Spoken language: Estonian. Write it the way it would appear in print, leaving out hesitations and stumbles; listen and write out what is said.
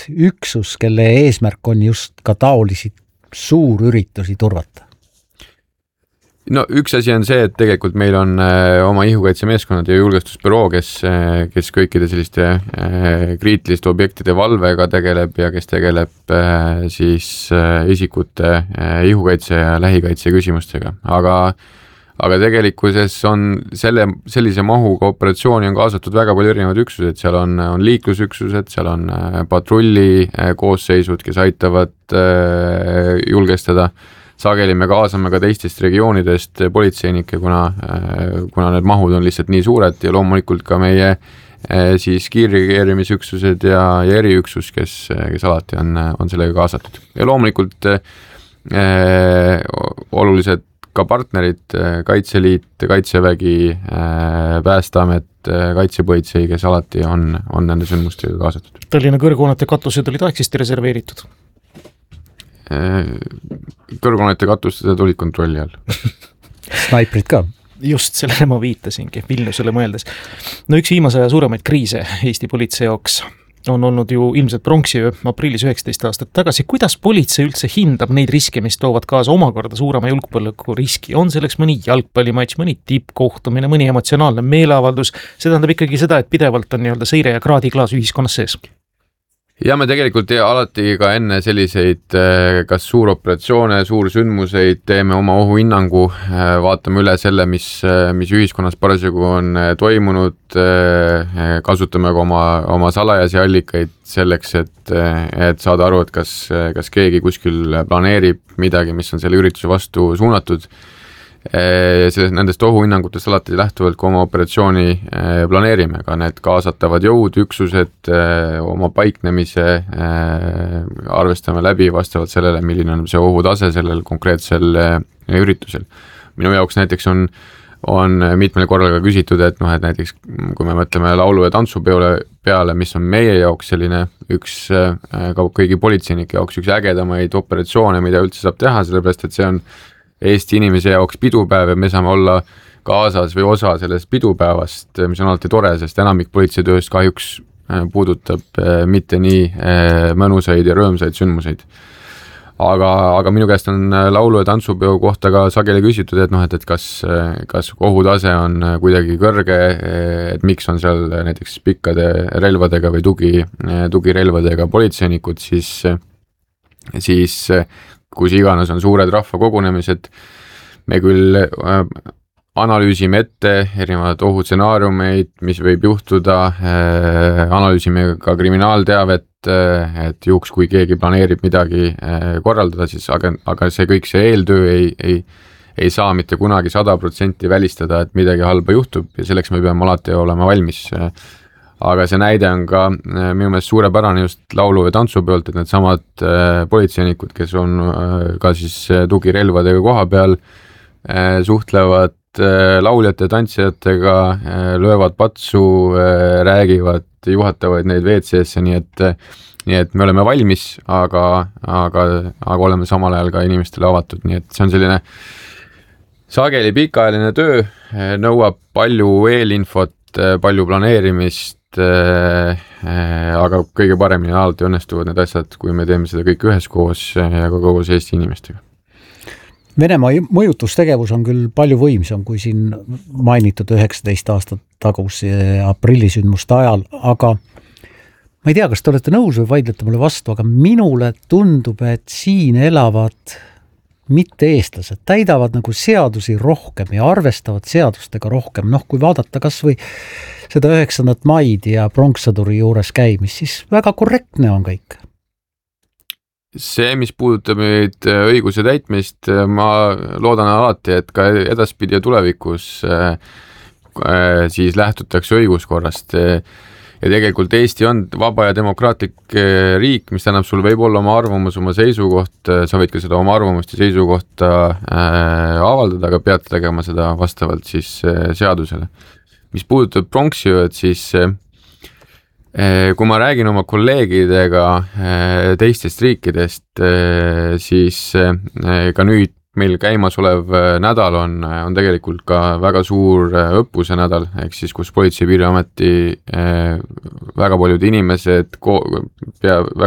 üksus, kelle eesmärk on just ka taolisi suurüritusi turvata? No üks asi on see, et tegelikult meil on oma ihukaitsemeeskonnad ja julgestusbüroo, kes kõikide selliste kriitiliste objektide valvega tegeleb ja kes tegeleb siis isikute ihukaitse ja lähikaitse küsimustega. Aga tegelikkuses on sellise mahuga operatsiooni on kaasatud väga palju erinevad üksused, seal on liiklusüksused, seal on patrulli koosseisud, kes aitavad julgestada. Sageli me kaasame ka teistest regioonidest politseinikke, kuna need mahud on lihtsalt nii suured ja loomulikult ka meie siis kiirreageerimisüksused ja eriüksus, kes alati on sellega kaasatud. Ja loomulikult olulised ka partnerid, Kaitseliit, Kaitsevägi, Päästeamet, Kaitsepolitsei, kes alati on nende sündmustega kaasatud. Tallinna kõrghoonete katused olid aegsasti reserveeritud? Kõrghoonete katused olid kontrolli all. Snaiprid ka. Just sellele ma viitasingi, Vilniusele mõeldes. No üks viimase aja suuremaid kriise Eesti politsei jaoks on olnud ju ilmselt pronksiöö aprillis 19 aastat tagasi. Kuidas politsei üldse hindab neid riske, mis toovad kaasa omakorda suurema julgeoleku riski? On selleks mõni jalgpallimatš, mõni tippkohtumine, mõni emotsionaalne meeleavaldus? See tähendab ikkagi seda, et pidevalt on nii-öelda seire ja kraadiklaas ühiskonnas sees. Ja me tegelikult alati ka enne selliseid kas suuroperatsioone, suursündmuseid teeme oma ohuhinnangu, vaatame üle selle, mis ühiskonnas parasjagu on toimunud, kasutame ka oma salajasi allikaid selleks, et saada aru, et kas keegi kuskil planeerib midagi, mis on selle ürituse vastu suunatud. Nendest ohuhinnangutest alati lähtuvalt, kui oma operatsiooni planeerime, ka need kaasatavad jõud, üksused, oma paiknemise arvestame läbi vastavalt sellele, milline on see ohutase sellel konkreetsel üritusel. Minu jaoks näiteks on mitmel korral ka küsitud, et näiteks kui me mõtleme laulu- ja tantsupeole peale, mis on meie jaoks selline üks ka kõigi politseinike jaoks üks ägedamaid operatsioone, mida üldse saab teha, sellepärast et see on Eesti inimese jaoks pidupäev ja me saame olla kaasas või osa sellest pidupäevast, mis on alati tore, sest enamik politseitööst kahjuks puudutab mitte nii mõnusaid ja rõõmsaid sündmuseid. Aga minu käest on laulu- ja tantsupeo kohta ka sageli küsitud, et kas ohutase on kuidagi kõrge, et miks on seal näiteks pikkade relvadega või tugirelvadega politseinikud, siis kus iganes on suured rahvakogunemised, me küll analüüsime ette erinevad ohutsenaariumeid, mis võib juhtuda, analüüsime ka kriminaalteavet, et juhuks, kui keegi planeerib midagi korraldada, siis aga see kõik see eeltöö ei saa mitte kunagi 100% välistada, et midagi halba juhtub ja selleks me peame alati olema valmis. Aga see näide on ka minu meelest suurepärane just laulu- ja tantsupeolt, et need samad politseinikud, kes on ka siis tugirelvadega koha peal, suhtlevad lauljate ja tantsijatega, löövad patsu, räägivad, juhatavad neid WC-sse, nii et me oleme valmis, aga oleme samal ajal ka inimestele avatud, nii et see on selline sageli pikaajaline töö, nõuab palju eelinfot, palju planeerimist, aga kõige paremini alati õnnestuvad need asjad, kui me teeme seda kõik üheskoos ja ka koos Eesti inimestega. Venemaa mõjutustegevus on küll palju võimsam kui siin mainitud 19 aastat taguse aprillisündmuste ajal, aga ma ei tea, kas te olete nõus või vaidlete mulle vastu, aga minule tundub, et siin elavad mitte eestlased, täidavad nagu seadusi rohkem ja arvestavad seadustega rohkem. Kui vaadata kas või seda 9. maid ja pronkssõduri juures käimist, siis väga korrektne on kõik. See, mis puudutab nüüd õiguse täitmist, ma loodan alati, et ka edaspidi ja tulevikus siis lähtutakse õiguskorrast. Ja tegelikult Eesti on vaba ja demokraatlik riik, mis tähendab, sul võib olla oma arvamus, oma seisukoht, sa võid ka seda oma arvamust ja seisukohta avaldada, aga pead tegema seda vastavalt siis seadusele. Mis puudutab pronksiööd, siis kui ma räägin oma kolleegidega teistest riikidest, siis ka nüüd meil käimas olev nädal on tegelikult ka väga suur õppuse nädal, ehk siis kus Politsei- ja Piirivalveameti väga paljud inimesed